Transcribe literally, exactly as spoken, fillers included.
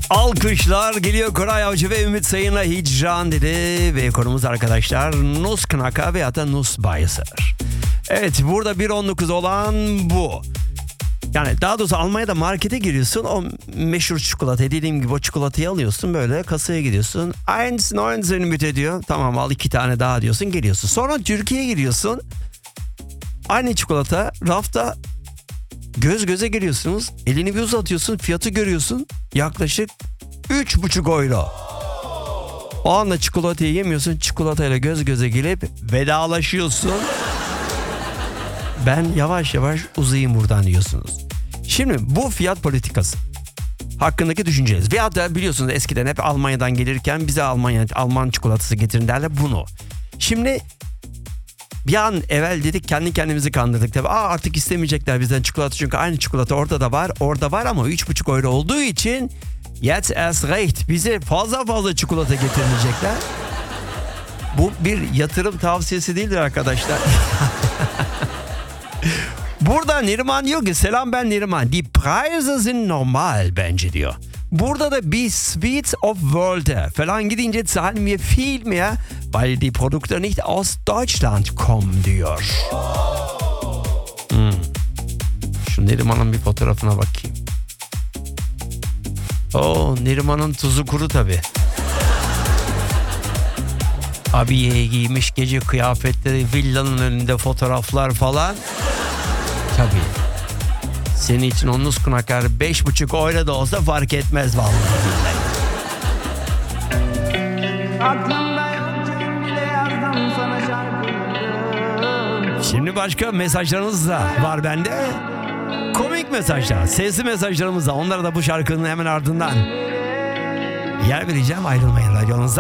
Alkışlar geliyor Koray Avcı ve Ümit Sayın'la Hicran dedi ve konumuz arkadaşlar Nussknacker veya da Nussbeißer. Evet, burada bir on dokuz olan bu. Yani daha doğrusu Almanya'da markete giriyorsun, o meşhur çikolata, dediğim gibi o çikolatayı alıyorsun, böyle kasaya gidiyorsun. Eins neunzehn müte diyor. Tamam, al iki tane daha diyorsun, geliyorsun. Sonra Türkiye'ye giriyorsun. Aynı çikolata rafta, göz göze giriyorsunuz. Elini bir uzatıyorsun, fiyatı görüyorsun. Yaklaşık üç buçuk euro. O anda çikolatayı yemiyorsun. Çikolatayla göz göze gelip vedalaşıyorsun. Ben yavaş yavaş uzayayım buradan diyorsunuz. Şimdi bu fiyat politikası hakkındaki düşünceniz. Veyahut da biliyorsunuz eskiden hep Almanya'dan gelirken bize Almanya Alman çikolatası getirin derler, bunu. Şimdi bir an evvel dedik, kendi kendimizi kandırdık tabii. Aa, artık istemeyecekler bizden çikolata, çünkü aynı çikolata orada da var, orada var ama üç buçuk euro olduğu için jetzt erst recht bize fazla fazla çikolata getirmeyecekler. Bu bir yatırım tavsiyesi değildir arkadaşlar. Burada Neriman diyor ki, selam ben Neriman. Die Preise sind normal bence diyor. Burada da bir Sweets of World falan gidince zahlen wir viel mehr, weil die Produkte nicht aus Deutschland kommen diyor. Hmm. Şu Neriman'ın bir fotoğrafına bakayım. Oo, Neriman'ın tuzu kuru tabii. Abiye giymiş, gece kıyafetleri, villanın önünde fotoğraflar falan. Tabii. Senin için o Nussknacker beş buçuk euro da olsa fark etmez vallahi. Şimdi başka mesajlarınız da var bende. Komik mesajlar, sesli mesajlarımız da. Onlara da bu şarkının hemen ardından yer vereceğim. Ayrılmayın radyonuzdan.